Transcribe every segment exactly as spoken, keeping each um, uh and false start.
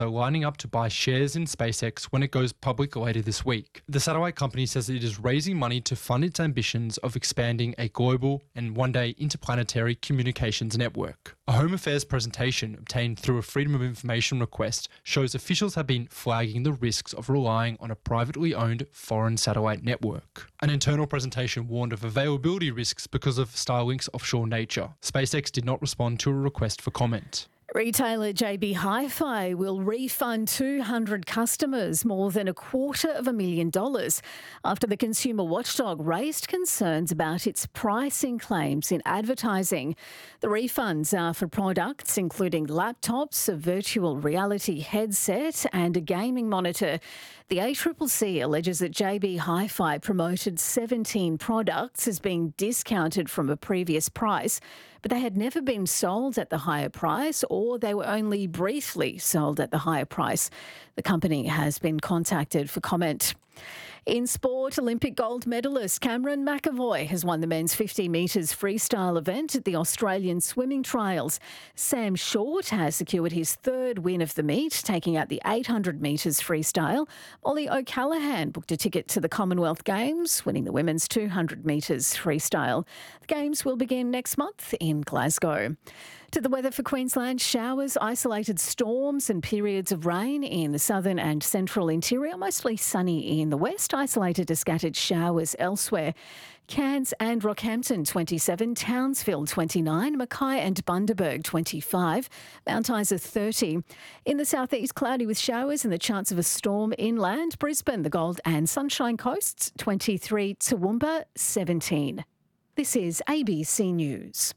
are lining up to buy shares in SpaceX when it goes public later this week. The satellite company says it is raising money to fund its ambitions of expanding a global and one day interplanetary communications network. A Home Affairs presentation obtained through a Freedom of Information request shows officials have been flagging the risks of relying on a privately owned foreign satellite network. An internal presentation warned of availability risks because of Starlink's offshore nature. SpaceX did not respond to a request for comment. Retailer J B Hi-Fi will refund two hundred customers more than a quarter of a million dollars after the consumer watchdog raised concerns about its pricing claims in advertising. The refunds are for products including laptops, a virtual reality headset and a gaming monitor. The A C C C alleges that J B Hi-Fi promoted seventeen products as being discounted from a previous price, but they had never been sold at the higher price or they were only briefly sold at the higher price. The company has been contacted for comment. In sport, Olympic gold medalist Cameron McAvoy has won the men's fifty metres freestyle event at the Australian Swimming Trials. Sam Short has secured his third win of the meet, taking out the eight hundred metres freestyle. Molly O'Callaghan booked a ticket to the Commonwealth Games, winning the women's two hundred metres freestyle. The Games will begin next month in Glasgow. To the weather for Queensland, showers, isolated storms and periods of rain in the southern and central interior, mostly sunny in the west, isolated to scattered showers elsewhere. Cairns and Rockhampton twenty-seven, Townsville twenty-nine, Mackay and Bundaberg twenty-five, Mount Isa thirty. In the southeast, cloudy with showers and the chance of a storm inland. Brisbane, the Gold and Sunshine Coasts twenty-three, Toowoomba seventeen. This is A B C News.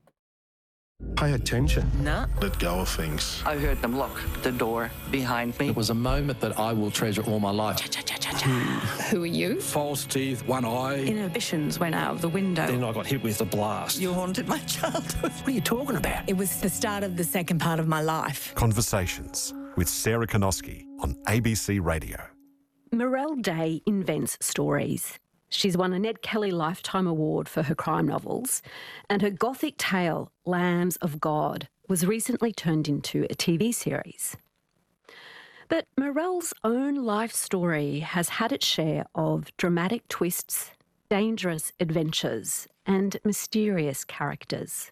Pay attention. Nah. Let go of things. I heard them lock the door behind me. It was a moment that I will treasure all my life. Who are you? False teeth, one eye. Inhibitions went out of the window. Then I got hit with a blast. You haunted my childhood. What are you talking about? It was the start of the second part of my life. Conversations with Sarah Konoski on A B C Radio. Morelle Day invents stories. She's won a Ned Kelly Lifetime Award for her crime novels, and her gothic tale, Lambs of God, was recently turned into a T V series. But Morelle's own life story has had its share of dramatic twists, dangerous adventures, and mysterious characters.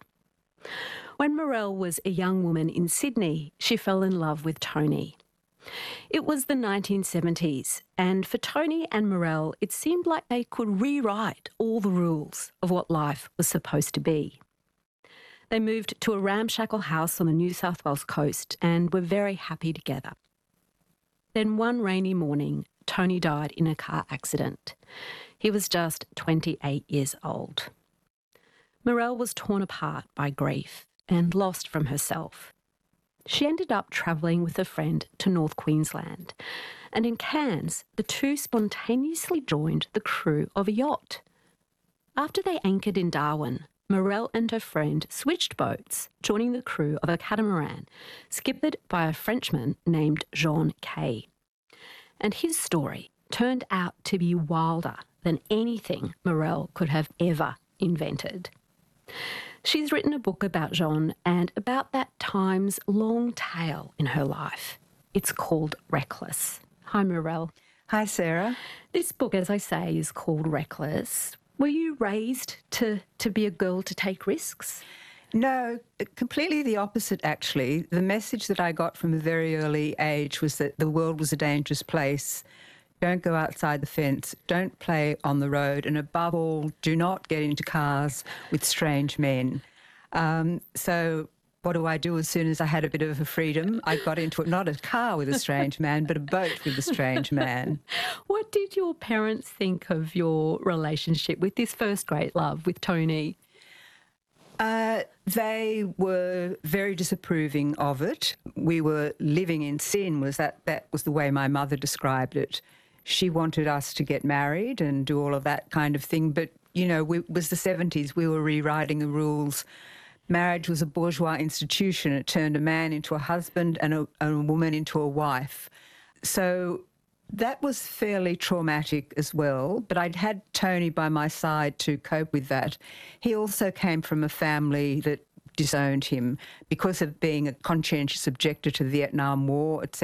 When Morelle was a young woman in Sydney, she fell in love with Tony. It was the nineteen seventies, and for Tony and Morelle, it seemed like they could rewrite all the rules of what life was supposed to be. They moved to a ramshackle house on the New South Wales coast and were very happy together. Then one rainy morning, Tony died in a car accident. He was just twenty-eight years old. Morelle was torn apart by grief and lost from herself. She ended up travelling with a friend to North Queensland, and in Cairns, the two spontaneously joined the crew of a yacht. After they anchored in Darwin, Morelle and her friend switched boats, joining the crew of a catamaran, skippered by a Frenchman named Jean Kay. And his story turned out to be wilder than anything Morelle could have ever invented. She's written a book about Jean and about that time's long tale in her life. It's called Reckless. Hi, Morelle. Hi, Sarah. This book, as I say, is called Reckless. Were you raised to, to be a girl to take risks? No, completely the opposite, actually. The message that I got from a very early age was that the world was a dangerous place. Don't go outside the fence, don't play on the road, and above all, do not get into cars with strange men. Um, so what do I do as soon as I had a bit of a freedom? I got into it, not a car with a strange man, but a boat with a strange man. What did your parents think of your relationship with this first great love, with Tony? Uh, they were very disapproving of it. We were living in sin, was that, that was the way my mother described it. She wanted us to get married and do all of that kind of thing. But, you know, we, it was the seventies. We were rewriting the rules. Marriage was a bourgeois institution. It turned a man into a husband and a, and a woman into a wife. So that was fairly traumatic as well. But I'd had Tony by my side to cope with that. He also came from a family that disowned him because of being a conscientious objector to the Vietnam War, et cetera.